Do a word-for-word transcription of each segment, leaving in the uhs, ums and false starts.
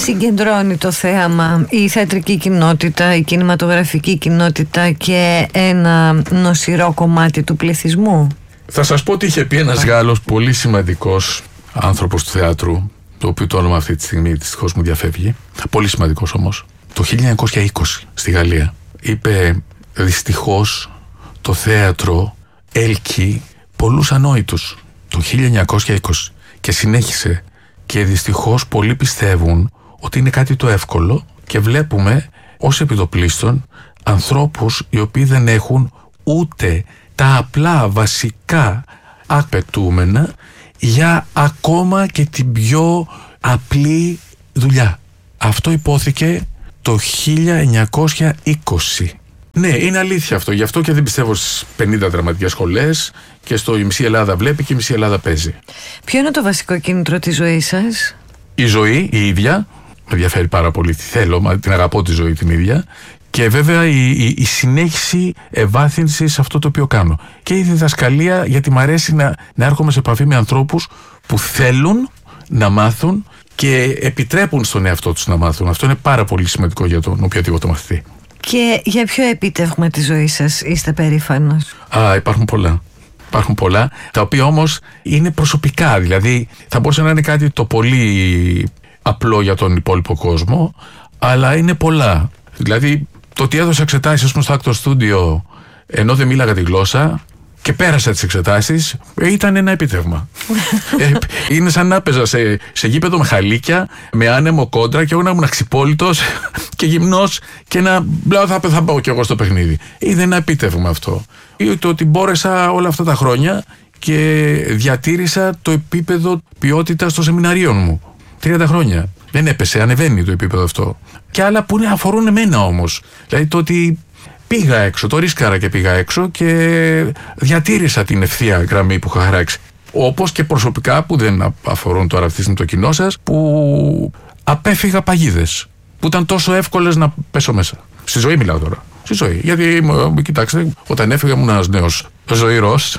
συγκεντρώνει το θέαμα, η θεατρική κοινότητα, η κινηματογραφική κοινότητα και ένα νοσηρό κομμάτι του πληθυσμού? Θα σας πω ότι είχε πει ένας Γάλλος πολύ σημαντικός άνθρωπος του θεάτρου, το οποίο το όνομα αυτή τη στιγμή δυστυχώς μου διαφεύγει, πολύ σημαντικός όμως, το χίλια εννιακόσια είκοσι στη Γαλλία. Είπε, δυστυχώς το θέατρο έλκει πολλούς ανόητους, το χίλια εννιακόσια είκοσι, και συνέχισε, και δυστυχώς πολλοί πιστεύουν ότι είναι κάτι το εύκολο και βλέπουμε ως επιτοπλίστων ανθρώπους οι οποίοι δεν έχουν ούτε τα απλά βασικά απαιτούμενα για ακόμα και την πιο απλή δουλειά. Αυτό υπόθηκε το χίλια εννιακόσια είκοσι. Ναι, είναι αλήθεια αυτό. Γι' αυτό και δεν πιστεύω στις πενήντα δραματικές σχολές και στο η μισή Ελλάδα βλέπει και η μισή Ελλάδα παίζει. Ποιο είναι το βασικό κίνητρο της ζωής σας? Η ζωή η ίδια. Με ενδιαφέρει πάρα πολύ τι θέλω, μα την αγαπώ τη ζωή την ίδια. Και βέβαια η, η, η συνέχιση ευάθυνση σε αυτό το οποίο κάνω. Και η διδασκαλία, γιατί μου αρέσει να, να έρχομαι σε επαφή με ανθρώπους που θέλουν να μάθουν και επιτρέπουν στον εαυτό τους να μάθουν. Αυτό είναι πάρα πολύ σημαντικό για τον οποιοδήποτε μαθητή. Και για ποιο επίτευγμα της ζωής σας είστε περήφανος? Α, υπάρχουν πολλά. Υπάρχουν πολλά, τα οποία όμως είναι προσωπικά. Δηλαδή θα μπορούσε να είναι κάτι το πολύ απλό για τον υπόλοιπο κόσμο, αλλά είναι πολλά. Δηλαδή το ότι έδωσα εξετάσεις, ας πούμε, στο Actor Studio, ενώ δεν μίλαγα τη γλώσσα και πέρασα τις εξετάσεις, ήταν ένα επίτευγμα. ε, είναι σαν να έπαιζα σε, σε γήπεδο με χαλίκια, με άνεμο κόντρα, και εγώ να ήμουν αξιπόλυτος και γυμνός και να λέω θα, θα πάω κι εγώ στο παιχνίδι. Είναι ένα επίτευγμα αυτό. Ή το ότι μπόρεσα όλα αυτά τα χρόνια και διατήρησα το επίπεδο ποιότητας των σεμιναρίων μου. τριάντα χρόνια. Δεν έπεσε, ανεβαίνει το επίπεδο αυτό. Και άλλα που είναι, αφορούν εμένα όμως. Δηλαδή το ότι πήγα έξω, το ρίσκαρα και πήγα έξω και διατήρησα την ευθεία γραμμή που είχα χαράξει. Όπως και προσωπικά που δεν αφορούν τώρα αυτή με το κοινό σας, που απέφυγα παγίδες που ήταν τόσο εύκολες να πέσω μέσα. Στη ζωή μιλάω τώρα. Στη ζωή. Γιατί, κοιτάξτε, όταν έφυγα ήμουν ένας νέος ζωηρός,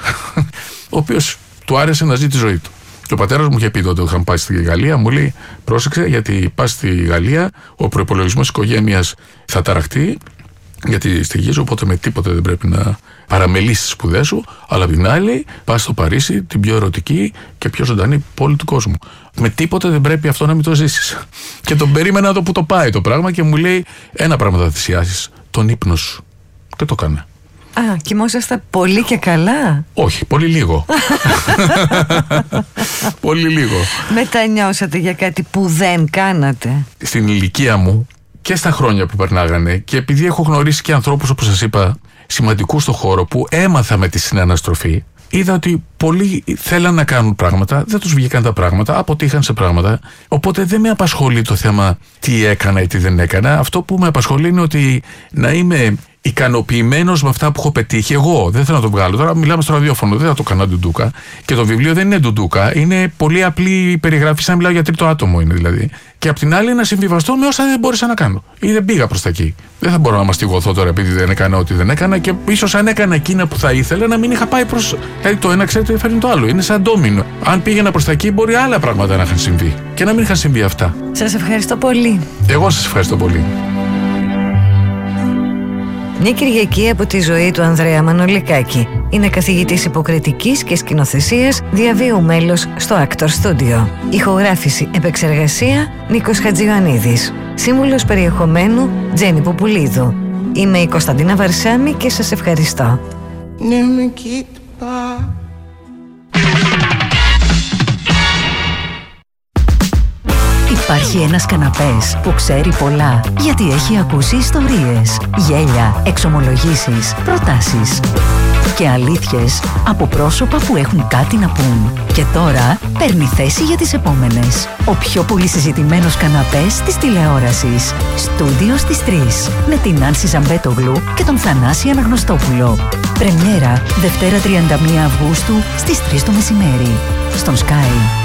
ο οποίος του άρεσε να ζει τη ζωή του. Και ο πατέρας μου είχε πει τότε, είχαν πάει στη Γαλλία, μου λέει: πρόσεξε, γιατί πας στη Γαλλία, ο προϋπολογισμός της οικογένειας θα ταραχτεί, γιατί στοιχίζει, οπότε με τίποτε δεν πρέπει να παραμελήσεις τις σπουδές σου. Αλλά απ' την άλλη, πας στο Παρίσι, την πιο ερωτική και πιο ζωντανή πόλη του κόσμου. Με τίποτε δεν πρέπει αυτό να μην το ζήσεις. Και τον περίμενα το που το πάει το πράγμα και μου λέει: ένα πράγμα θα θυσιάσεις, τον ύπνο σου. Και το έκανε. Α, κοιμόσαστε πολύ και καλά? Όχι, πολύ λίγο. Πολύ λίγο. Μετανιώσατε για κάτι που δεν κάνατε? Στην ηλικία μου και στα χρόνια που περνάγανε, και επειδή έχω γνωρίσει και ανθρώπους, όπως σας είπα, σημαντικούς στο χώρο, που έμαθα με τη συναναστροφή, είδα ότι πολλοί θέλαν να κάνουν πράγματα, δεν τους βγήκαν τα πράγματα, αποτύχαν σε πράγματα. Οπότε δεν με απασχολεί το θέμα τι έκανα ή τι δεν έκανα. Αυτό που με απασχολεί είναι ότι να είμαι ικανοποιημένος με αυτά που έχω πετύχει εγώ. Δεν θέλω να το βγάλω. Τώρα μιλάμε στο ραδιόφωνο, δεν θα το κάνω ντουντούκα. Και το βιβλίο δεν είναι ντουντούκα. Είναι πολύ απλή περιγραφή, σαν να μιλάω για τρίτο άτομο είναι δηλαδή. Και απ' την άλλη να συμβιβαστώ με όσα δεν μπόρεσα να κάνω. Ή δεν πήγα προς τα εκεί. Δεν θα μπορώ να μαστιγωθώ τώρα επειδή δεν έκανα ό,τι δεν έκανα, και ίσως αν έκανα εκείνα που θα ήθελα να μην είχα πάει προς. Δηλαδή το ένα, ξέρετε, φέρνει το άλλο. Είναι σαν ντόμινο. Αν πήγαινα προς τα εκεί, μπορεί άλλα πράγματα να είχαν συμβεί. Και να μην είχαν συμβεί αυτά. Σας ευχαριστώ πολύ. Εγώ σας ευχαριστώ πολύ. Μια Κυριακή από τη ζωή του Ανδρέα Μανολικάκη. Είναι καθηγητής υποκριτικής και σκηνοθεσίας, διαβίου μέλος στο Actor Studio. Ηχογράφηση, επεξεργασία, Νίκος Χατζιωαννίδης. Σύμβουλος περιεχομένου, Τζέννη Πουπουλίδου. Είμαι η Κωνσταντίνα Βαρσάμη και σας ευχαριστώ. Υπάρχει ένας καναπές που ξέρει πολλά, γιατί έχει ακούσει ιστορίες, γέλια, εξομολογήσεις, προτάσεις και αλήθειες από πρόσωπα που έχουν κάτι να πούν. Και τώρα παίρνει θέση για τις επόμενες. Ο πιο πολύ συζητημένος καναπές της τηλεόρασης. Στούντιο στις τρεις. Με την Άνση Ζαμπέτογλου και τον Θανάση Αναγνωστόπουλο. Πρεμιέρα Δευτέρα τριάντα μία Αυγούστου στις τρεις το μεσημέρι. Στον Sky.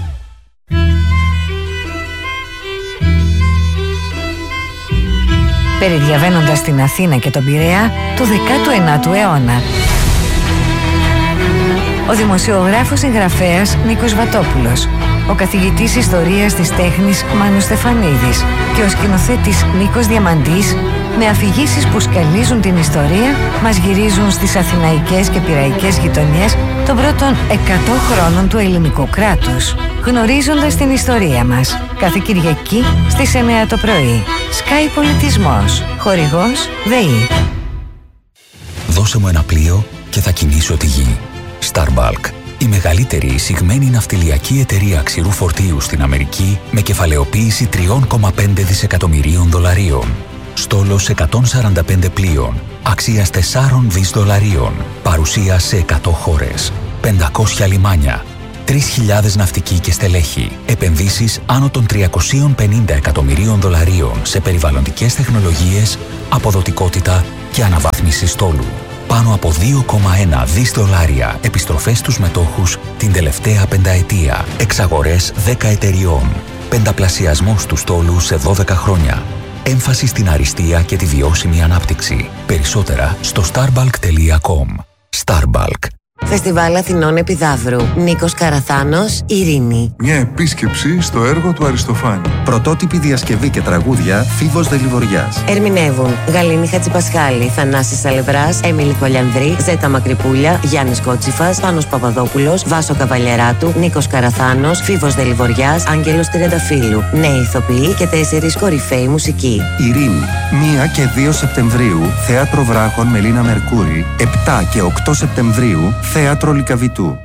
Περιδιαβαίνοντας την Αθήνα και τον Πειραιά του δέκατου ενάτου αιώνα. Ο δημοσιογράφος συγγραφέας Νίκος Βατόπουλος. ο καθηγητής ιστορίας της τέχνης Μάνος Στεφανίδης και ο σκηνοθέτης Νίκος Διαμαντής, με αφηγήσεις που σκαλίζουν την ιστορία, μας γυρίζουν στις αθηναϊκές και πειραϊκές γειτονιές των πρώτων εκατό χρόνων του ελληνικού κράτους, γνωρίζοντας την ιστορία μας. Κάθε Κυριακή στις εννιά το πρωί. Sky Πολιτισμός. Χορηγός ΔΕΗ. Δώσε μου ένα πλοίο και θα κινήσω τη γη. Starbulk, η μεγαλύτερη εισηγμένη ναυτιλιακή εταιρεία ξηρού φορτίου στην Αμερική, με κεφαλαιοποίηση τρία κόμμα πέντε δισεκατομμυρίων δολαρίων. Στόλος εκατόν σαράντα πέντε πλοίων, αξίας τέσσερα δισεκατομμύρια δολαρίων, παρουσία σε εκατό χώρες, πεντακόσια λιμάνια, τρεις χιλιάδες ναυτικοί και στελέχη, επενδύσεις άνω των τριακόσια πενήντα εκατομμυρίων δολαρίων σε περιβαλλοντικές τεχνολογίες, αποδοτικότητα και αναβάθμιση στόλου. Πάνω από δύο κόμμα ένα δισεκατομμύρια δολάρια επιστροφές στους μετόχους την τελευταία πενταετία, εξαγορές δέκα εταιριών, πενταπλασιασμός του στόλου σε δώδεκα χρόνια. Έμφαση στην αριστεία και τη βιώσιμη ανάπτυξη. Περισσότερα στο starbulk τελεία com. Starbulk. Φεστιβάλ Αθηνών Επιδαύρου. Νίκος Καραθάνος, Ειρήνη. Μια επίσκεψη στο έργο του Αριστοφάνη. Πρωτότυπη διασκευή και τραγούδια Φίβος Δελιβοριάς. Ερμηνεύουν Γαλήνη Χατζηπασχάλη, Θανάσης Σαλευράς, Έμιλη Κολιανδρή, Ζέτα Μακρυπούλια, Γιάννης Κότσιφας, Πάνος Παπαδόπουλος, Βάσο Καβαλιαράτου, Νίκος Καραθάνος, Φίβος Δελιβοριάς, Άγγελος Τριανταφύλου. Νέοι ηθοποιοί και τέσσερις κορυφαίοι μουσικοί. Ειρήνη. πρώτη και δύο Σεπτεμβρίου, Θέατρο Βράχων Μελίνα Μερκούρη. επτά και οκτώ Σεπτεμβρίου, Θέατρο Λυκαβητού.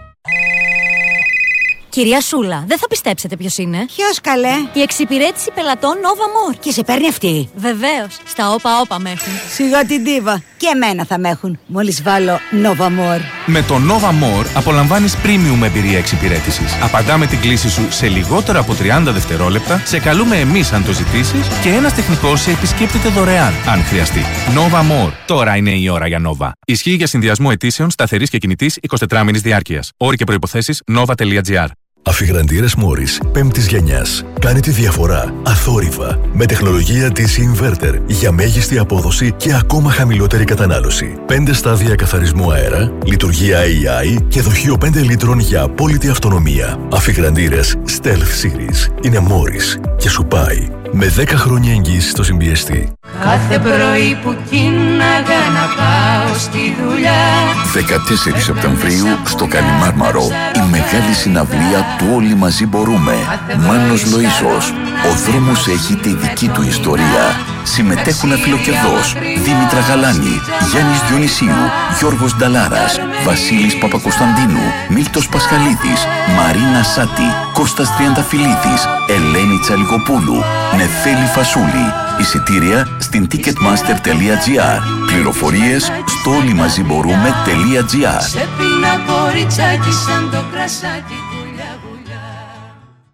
Κυρία Σούλα, δεν θα πιστέψετε ποιος είναι. Ποιος καλέ? Η εξυπηρέτηση πελατών Nova More. Και σε παίρνει αυτή? Βεβαίως, στα όπα όπα με έχουν. Σιγά την τίβα. Και εμένα θα με έχουν, μόλις βάλω Nova More. Με το Nova More απολαμβάνεις premium εμπειρία εξυπηρέτησης. Απαντάμε την κλήση σου σε λιγότερο από τριάντα δευτερόλεπτα, σε καλούμε εμείς αν το ζητήσεις και ένας τεχνικός σε επισκέπτεται δωρεάν, αν χρειαστεί. Nova More. Τώρα είναι η ώρα για Nova. Ισχύει για συνδυασμό αιτήσεων σταθερής και κινητής εικοσιτετράμηνης διάρκειας. Όροι και προϋποθέσεις nova τελεία gr. Αφιγραντήρες Μόρις πέμπτης γενιάς. Κάνει τη διαφορά αθόρυβα με τεχνολογία ντι σι Inverter για μέγιστη απόδοση και ακόμα χαμηλότερη κατανάλωση. πέντε στάδια καθαρισμού αέρα, λειτουργία έι άι και δοχείο πέντε λίτρων για απόλυτη αυτονομία. Αφιγραντήρες Stealth Series είναι Μόρις και σου πάει με δέκα χρόνια εγγύηση στο συμπιεστή. Κάθε πρωί που κίναγα να πάω στη δουλειά. δεκατέσσερις Σεπτεμβρίου στο Καλιμάρμαρο η μεγάλη συναυλία του Όλοι Μαζί Μπορούμε. Μάνος Λοΐσος. Ο δρόμος έχει τη δική του ιστορία. Συμμετέχουν Αφιλοκερδός, Δήμητρα Γαλάνη, Γιάννης Διονυσίου, Γιώργος Νταλάρας, Βασίλης Παπακοσταντίνου, Μίλτος Πασχαλίδης, Μαρίνα Σάτη, Κώστας Τριανταφυλλίδης, Ελένη Τσαλικοπούλου, Νεφέλη Φασούλη. Εισιτήρια στην ticketmaster τελεία gr. Πληροφορίες στο όλοιμαζιμπορούμε τελεία gr.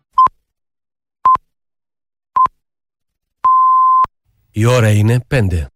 Η ώρα είναι πέντε.